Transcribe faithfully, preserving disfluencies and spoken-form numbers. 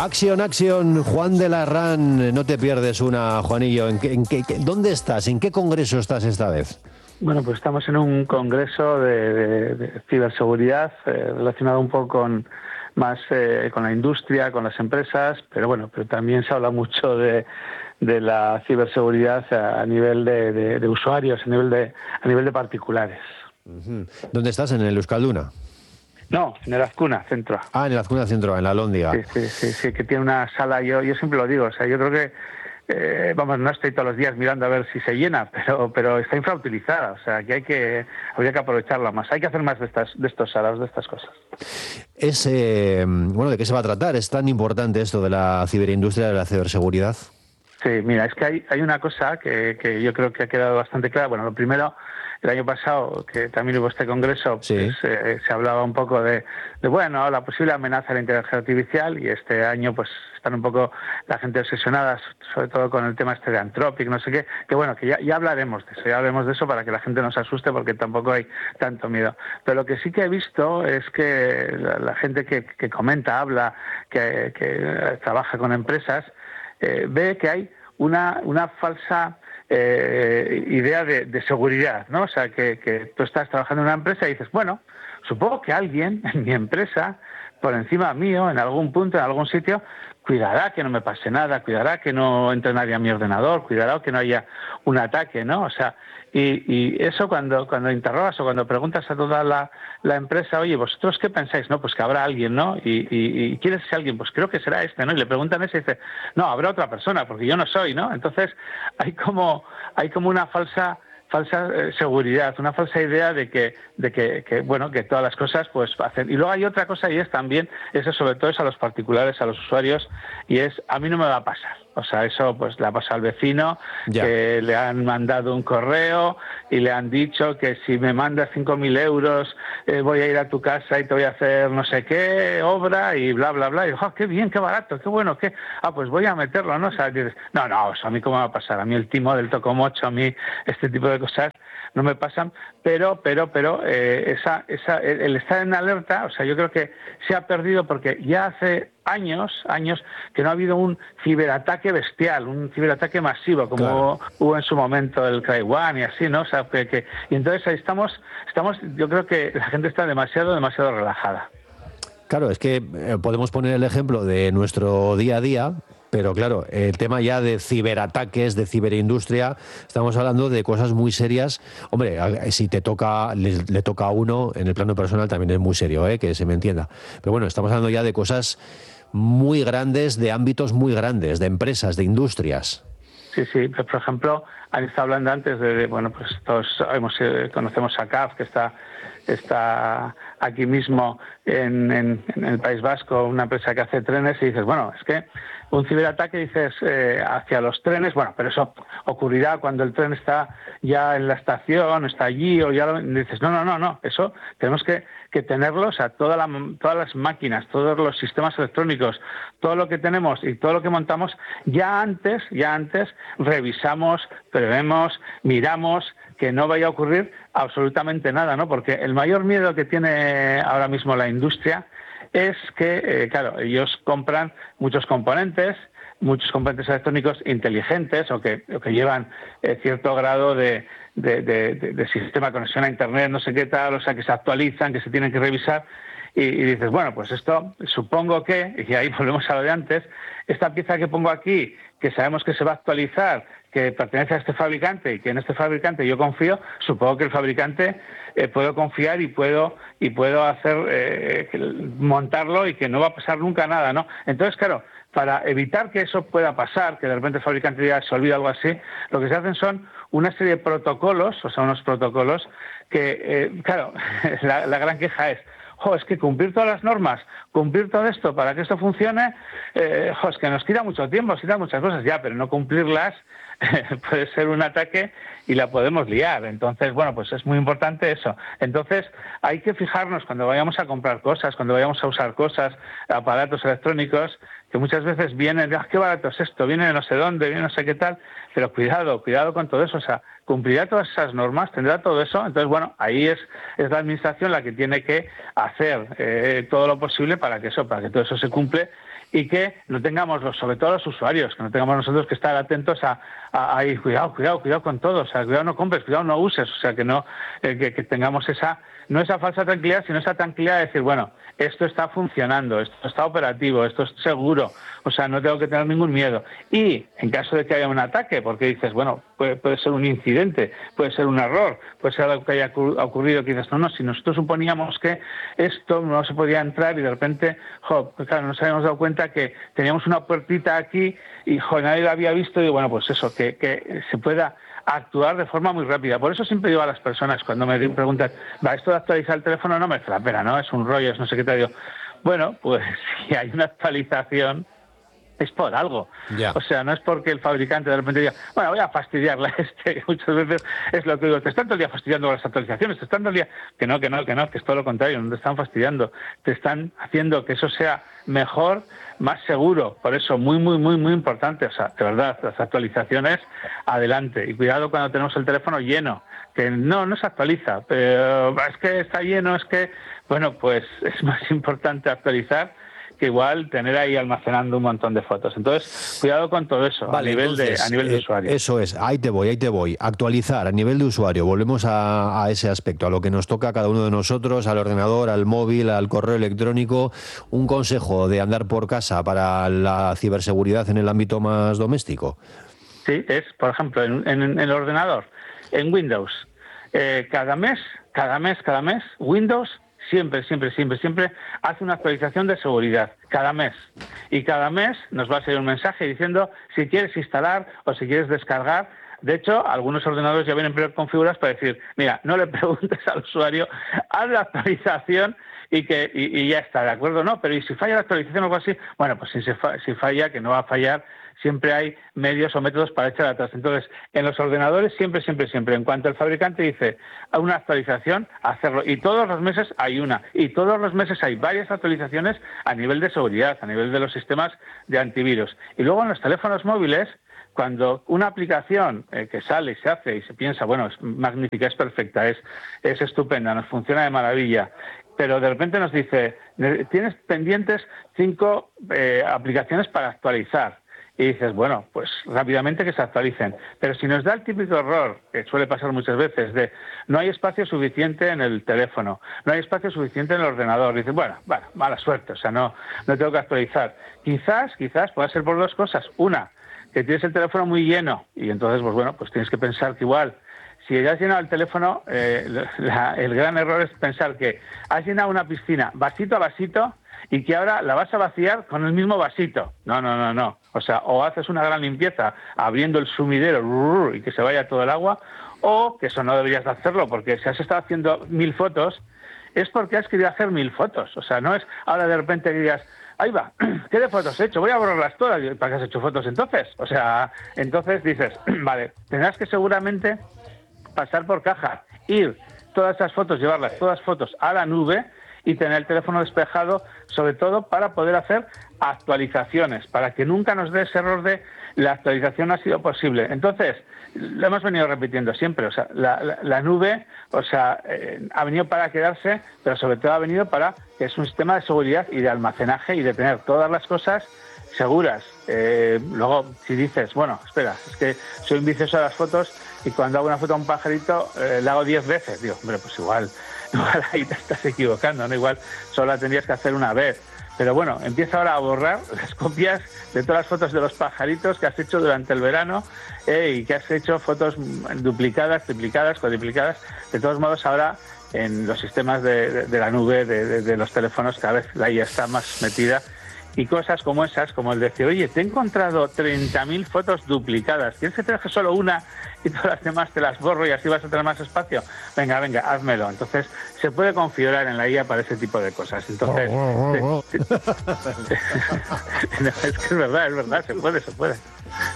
Acción, acción, Juan de Larrán, no te pierdes una, Juanillo. ¿En qué, en qué, ¿Dónde estás? ¿En qué congreso estás esta vez? Bueno, pues estamos en un congreso de, de, de ciberseguridad eh, relacionado un poco con más eh, con la industria, con las empresas, pero bueno, pero también se habla mucho de, de la ciberseguridad a, a nivel de, de, de usuarios, a nivel de a nivel de particulares. Uh-huh. ¿Dónde estás? ¿En el Euskalduna? No, en el Azcuna Centro. Ah, en el Azcuna Centro, en la Lóndiga. Sí, sí, sí, sí, que tiene una sala, yo, yo siempre lo digo, o sea, yo creo que Eh, vamos, no estoy todos los días mirando a ver si se llena, pero pero está infrautilizada, o sea, que hay que habría que aprovecharla más. Hay que hacer más de estas de estos salas, de estas cosas. Es, eh, bueno, ¿de qué se va a tratar? ¿Es tan importante esto de la ciberindustria, de la ciberseguridad? Sí, mira, es que hay hay una cosa que, que yo creo que ha quedado bastante clara. Bueno, lo primero, el año pasado, que también hubo este congreso, sí. pues, eh, se hablaba un poco de, de, bueno, la posible amenaza a la inteligencia artificial, y este año pues están un poco la gente obsesionada, sobre todo con el tema este de Anthropic, no sé qué, que bueno, que ya, ya hablaremos de eso, ya hablaremos de eso para que la gente no se asuste, porque tampoco hay tanto miedo. Pero lo que sí que he visto es que la, la gente que, que comenta, habla, que, que trabaja con empresas, eh, ve que hay una, una falsa eh, idea de, de seguridad, ¿no? O sea, que, que tú estás trabajando en una empresa y dices, bueno, supongo que alguien en mi empresa, por encima mío, en algún punto, en algún sitio, cuidará que no me pase nada, cuidará que no entre nadie a mi ordenador, cuidará que no haya un ataque, ¿no? O sea, y, y eso cuando cuando interrogas o cuando preguntas a toda la, la empresa, oye, ¿vosotros qué pensáis? No, pues que habrá alguien, ¿no? Y, y, y ¿quién es ese alguien? Pues creo que será este, ¿no? Y le preguntan ese y dice, no, habrá otra persona, porque yo no soy, ¿no? Entonces hay como hay como una falsa falsa eh, seguridad, una falsa idea de que de que, que bueno, que todas las cosas pues hacen. Y luego hay otra cosa, y es también eso, sobre todo es a los particulares, a los usuarios, y es, a mí no me va a pasar. O sea, eso pues le ha pasado al vecino, ya. Que le han mandado un correo y le han dicho que si me mandas cinco mil euros eh, voy a ir a tu casa y te voy a hacer no sé qué obra y bla, bla, bla. Y oh, qué bien, qué barato, qué bueno, qué... Ah, pues voy a meterlo, ¿no? O sea, dices, no, no, eso a mí cómo me va a pasar. A mí el timo del tocomocho, a mí este tipo de cosas no me pasan, pero, pero, pero eh, esa, esa, el estar en alerta, o sea, yo creo que se ha perdido porque ya hace años, años que no ha habido un ciberataque bestial, un ciberataque masivo, como claro. hubo en su momento el Cry One y así, ¿no? O sea, que, que, y entonces ahí estamos, estamos, yo creo que la gente está demasiado, demasiado relajada. Claro, es que eh, podemos poner el ejemplo de nuestro día a día, pero claro, el tema ya de ciberataques, de ciberindustria, estamos hablando de cosas muy serias. Hombre, si te toca, le, le toca a uno, en el plano personal también es muy serio, ¿eh? Que se me entienda. Pero bueno, estamos hablando ya de cosas muy grandes, de ámbitos muy grandes, de empresas, de industrias. Sí, sí, pues por ejemplo, han estado hablando antes de, de bueno, pues todos hemos, eh, conocemos a C A F, que está, está aquí mismo en, en, en el País Vasco, una empresa que hace trenes, y dices, bueno, es que un ciberataque, dices, eh, hacia los trenes, bueno, pero eso ocurrirá cuando el tren está ya en la estación, está allí, o ya lo, dices, no, no, no, no, eso tenemos que, que tenerlo, o sea, toda la, todas las máquinas, todos los sistemas electrónicos, todo lo que tenemos y todo lo que montamos, ya antes, ya antes revisamos, prevemos, miramos que no vaya a ocurrir absolutamente nada, ¿no? Porque el mayor miedo que tiene ahora mismo la industria es que, eh, claro, ellos compran muchos componentes, muchos componentes electrónicos inteligentes o que, o que llevan eh, cierto grado de, de, de, de, de sistema de conexión a Internet, no sé qué tal, o sea, que se actualizan, que se tienen que revisar. Y, y dices, bueno, pues esto supongo que, y ahí volvemos a lo de antes, esta pieza que pongo aquí, que sabemos que se va a actualizar, que pertenece a este fabricante y que en este fabricante yo confío, supongo que el fabricante eh, puedo confiar y puedo y puedo hacer eh, montarlo y que no va a pasar nunca nada, ¿no? Entonces, claro, para evitar que eso pueda pasar, que de repente el fabricante ya se olvida algo así, lo que se hacen son una serie de protocolos, o sea, unos protocolos que, eh, claro, la, la gran queja es, jo, es que cumplir todas las normas, cumplir todo esto para que esto funcione, eh, jo, es que nos quita mucho tiempo, nos quita muchas cosas, ya, pero no cumplirlas puede ser un ataque y la podemos liar. Entonces, bueno, pues es muy importante eso. Entonces, hay que fijarnos cuando vayamos a comprar cosas, cuando vayamos a usar cosas, aparatos electrónicos, que muchas veces vienen, ah, qué barato es esto, viene de no sé dónde, viene no sé qué tal, pero cuidado, cuidado con todo eso, o sea, cumplirá todas esas normas, tendrá todo eso, entonces bueno, ahí es, es la administración la que tiene que hacer eh, todo lo posible para que eso, para que todo eso se cumple y que no tengamos, los, sobre todo los usuarios, que no tengamos nosotros que estar atentos a, a, a ir, cuidado, cuidado, cuidado con todo, o sea, cuidado no compres, cuidado no uses, o sea, que no, eh, que, que tengamos esa, no esa falsa tranquilidad, sino esa tranquilidad de decir, bueno, esto está funcionando, esto está operativo, esto es seguro, o sea, no tengo que tener ningún miedo. Y en caso de que haya un ataque, porque dices, bueno, puede, puede ser un incidente, puede ser un error, puede ser algo que haya ocurrido, que dices, no, no, si nosotros suponíamos que esto no se podía entrar y de repente, jo, pues claro, nos habíamos dado cuenta que teníamos una puertita aquí y jo, nadie la había visto y bueno, pues eso, que, que se pueda actuar de forma muy rápida. Por eso siempre digo a las personas cuando me preguntan, va, esto de actualizar el teléfono no merece la pena, ¿no? Es un rollo, es no sé qué te digo. Bueno, pues si hay una actualización es por algo. Yeah. O sea, no es porque el fabricante de repente diga, bueno, voy a fastidiarle a este, que muchas veces es lo que digo, te están todo el día fastidiando con las actualizaciones, te están todo el día, que no, que no, que no, que es todo lo contrario, no te están fastidiando, te están haciendo que eso sea mejor, más seguro, por eso muy, muy, muy, muy importante, o sea, de verdad, las actualizaciones, adelante, y cuidado cuando tenemos el teléfono lleno, que no, no se actualiza, pero es que está lleno, es que, bueno, pues es más importante actualizar que igual tener ahí almacenando un montón de fotos. Entonces, cuidado con todo eso, vale, a nivel entonces, de a nivel de eh, usuario. Eso es, ahí te voy, ahí te voy. Actualizar a nivel de usuario, volvemos a, a ese aspecto, a lo que nos toca a cada uno de nosotros, al ordenador, al móvil, al correo electrónico. Un consejo de andar por casa para la ciberseguridad en el ámbito más doméstico. Sí, es, por ejemplo, en, en, en el ordenador, en Windows, eh, cada mes, cada mes, cada mes, Windows siempre, siempre, siempre, siempre hace una actualización de seguridad, cada mes. Y cada mes nos va a salir un mensaje diciendo si quieres instalar o si quieres descargar. De hecho, algunos ordenadores ya vienen preconfigurados para decir, mira, no le preguntes al usuario, haz la actualización y que y, y ya está, ¿de acuerdo? No, pero ¿y si falla la actualización o algo así? Bueno, pues si, se fa, si falla, que no va a fallar, siempre hay medios o métodos para echar atrás. Entonces, en los ordenadores siempre, siempre, siempre, en cuanto el fabricante dice una actualización, hacerlo. Y todos los meses hay una. Y todos los meses hay varias actualizaciones a nivel de seguridad, a nivel de los sistemas de antivirus. Y luego en los teléfonos móviles, cuando una aplicación eh, que sale y se hace y se piensa, bueno, es magnífica, es perfecta, es, es estupenda, nos funciona de maravilla, pero de repente nos dice, tienes pendientes cinco eh, aplicaciones para actualizar. Y dices, bueno, pues rápidamente que se actualicen. Pero si nos da el típico error, que suele pasar muchas veces, de no hay espacio suficiente en el teléfono, no hay espacio suficiente en el ordenador, dices, bueno, bueno, mala suerte, o sea, no, no tengo que actualizar. Quizás, quizás pueda ser por dos cosas. Una, que tienes el teléfono muy lleno y entonces, pues bueno, pues tienes que pensar que igual, si has llenado el teléfono, eh, la, el gran error es pensar que has llenado una piscina vasito a vasito y que ahora la vas a vaciar con el mismo vasito. No, no, no, no. O sea, o haces una gran limpieza abriendo el sumidero y que se vaya todo el agua, o que eso no deberías de hacerlo, porque si has estado haciendo mil fotos, es porque has querido hacer mil fotos. O sea, no es ahora de repente que digas, ahí va, ¿qué de fotos he hecho? Voy a borrarlas todas. ¿Para qué has hecho fotos entonces? O sea, entonces dices, vale, tendrás que seguramente pasar por caja, ir todas esas fotos, llevarlas, todas fotos a la nube y tener el teléfono despejado, sobre todo para poder hacer actualizaciones, para que nunca nos dé ese error de la actualización no ha sido posible. Entonces, lo hemos venido repitiendo siempre, o sea, la, la, la nube, o sea, eh, ha venido para quedarse, pero sobre todo ha venido para que es un sistema de seguridad y de almacenaje y de tener todas las cosas seguras. Eh, luego, si dices, bueno, espera, es que soy un vicioso de las fotos y cuando hago una foto a un pajarito eh, la hago diez veces, digo, hombre, pues igual, igual ahí te estás equivocando, ¿no? Igual solo la tendrías que hacer una vez. Pero bueno, empieza ahora a borrar las copias de todas las fotos de los pajaritos que has hecho durante el verano eh, y que has hecho fotos duplicadas, triplicadas, cuadriplicadas. De todos modos, ahora en los sistemas de, de, de la nube, de, de, de los teléfonos, cada vez la I A está más metida. Y cosas como esas, como el decir, oye, te he encontrado treinta mil fotos duplicadas, ¿quieres que te deje solo una y todas las demás te las borro y así vas a tener más espacio? Venga, venga, házmelo. Entonces, se puede configurar en la I A para ese tipo de cosas. Entonces, oh, oh, oh, oh. no, es que es verdad, es verdad, se puede, se puede.